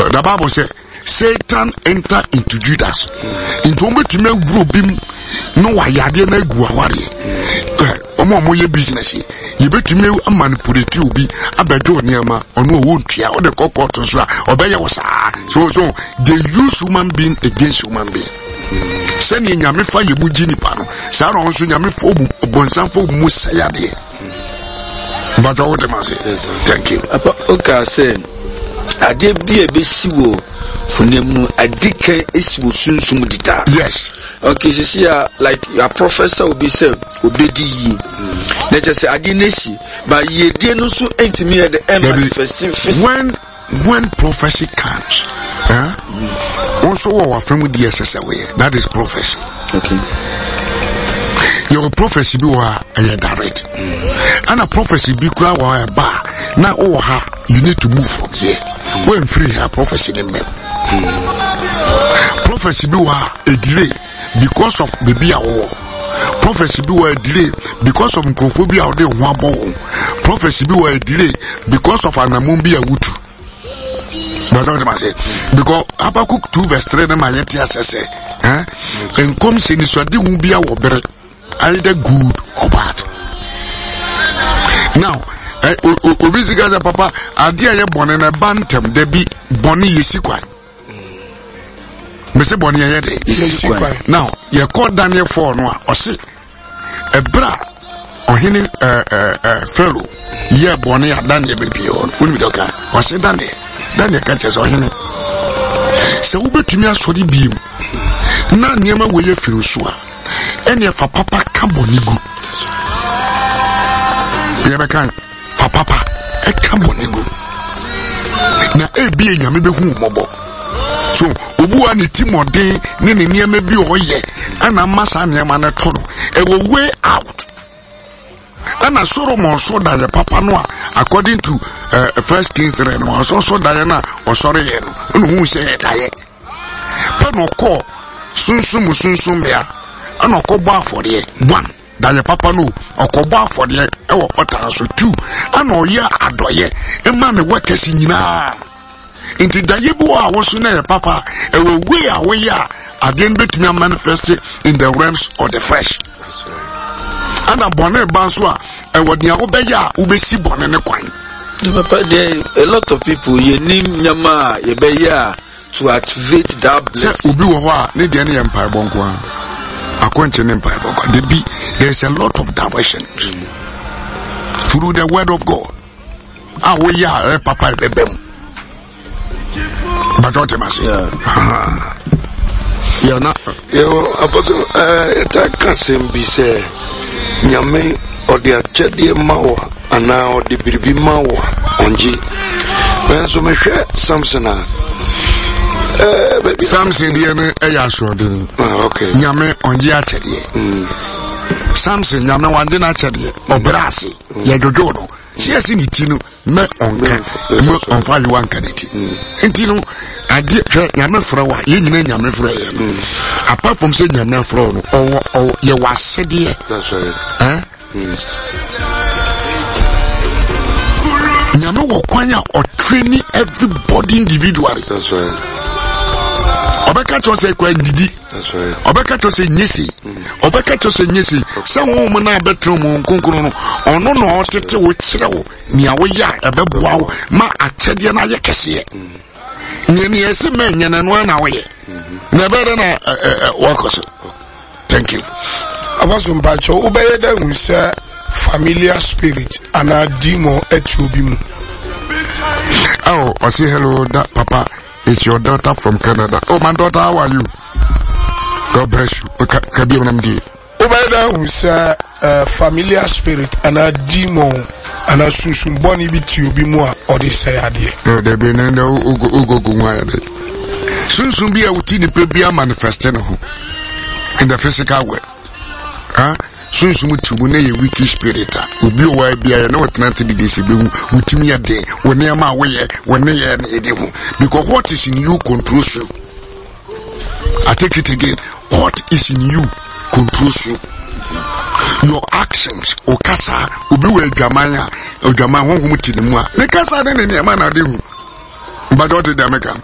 The Bible says Satan enter into Judas. Into to me group him no wayade na guawari. Omo ye business. You bet me a manipulate you be abejo niama ono won't ya or the cocoa so obey was so they use human being against human being. Send in Yamifa Yamujini Pano, Sarah also Yamifo Bonsanfo Musayade. But what am I saying? Thank you. Okay, I say, I did be a bisiwo. I did soon dita. Yes. Okay, so see, like your professor will be said, obedi. Let us say, I didn't see, but ye didn't also enter me at the end manifesting. When prophecy comes, also our family DSS away. That is prophecy. Okay. Your prophecy be a direct, and a prophecy be crowd or a bar. Now, you need to move from here. When free her prophecy in me. Prophecy be a delay because of the be a war. Prophecy be a delay because of microphobia or the one. Prophecy be a delay because of anamumbi a wutu. But what I say, because Habakkuk 2 verse 3 na mayeti asese, and come say ni swadi wumbi a wobere, either good or bad. Now, obisi gaza papa, adia ye bone na bantem debi boni yesikwa. Mese boni ye de yesikwa. Now, ye call Daniel 4 no o se ebra ohini fellow ye boni ya Daniel bebi on uni doka o se Daniel catches or him. So we bet me as for the beam. Now, near my way, Philosua. And if a papa cambonigu. Never can. For papa, a cambonigu. Now, a being a maybe who mobile. So, Ubuani Timode, Nini near me be or ye, and a massa near Manatono. A way out. And a Solomon so that the Papa Noah, according to 1 Kings 3, was also Diana or sorry, who said, Pano call soon bear, and a cobar for the one, that the Papa no, or cobar for the or so two, and all year adoye, a man workers in ya. Into Dayebua was near Papa, a way away, I didn't bet me manifested in the realms of the flesh. And a bonnet banswa, and what ya obeya, ubesi bonnet coin. A lot of people, you name Yama, Yebeya, to activate that blessing. Ubiwa, need any empire bonqua. A quentin empire bonqua. There's a lot of diversion through the word of God. Ah, we are papa bebem. But what am I saying? You're not. Apostle, it can't be said. Nyame or the achedi mawa ana or the biribi mawa onji when so me hwe Samson the eya so de okay nyame onji achedi Samson nyame wande na achedi obrase ye jojo no siasi ni tinu me onka me onfa yi wan kaneti entinu ade hwe nyame fra wa ye nyina nyame fra ye apart from say nyame fra no o ye wasede that's right nyame wo kwanya or training everybody individually. That's right. Obeka to say kwa ndidi. That's right. Obeka to say nyesi. Obeka to say nyesi. Say wo mo na betro mo nkonkoro no ono no otete wo kire wo nia wo ya ebeboa wo ma akede na ye kese. Nyeni ese me nyana no na wo ye. Na bere na wakoso. Thank you. Abaso mpacho ubeye da unse familiar spirit and a demon etubimu. Oh, I say hello, that Papa. It's your daughter from Canada. Oh, my daughter, how are you? God bless you. Ubeye da unse familiar spirit and a demon and a susum boni bitubimu or the say ade. Oh, they be nenda ugo gumwa. Susum be a utini pe manifesting in the physical way. Huh? So mutu na ye wicked spirit obi o wa bia na watnante de dey sebe utimi ya de woni ama we woni ye na ede hu because what is in you controls you. I take it again, what is in you controls you. Your actions okasa obi we adwaman a adwaman honhom ti ne mu a ne kasa ne ne ma na de hu but what did America